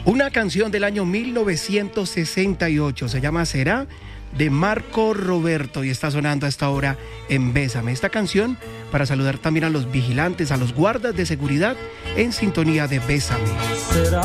Una canción del año 1968, se llama Será, de Marco Roberto, y está sonando a esta hora en Bésame. Esta canción para saludar también a los vigilantes, a los guardas de seguridad en sintonía de Bésame.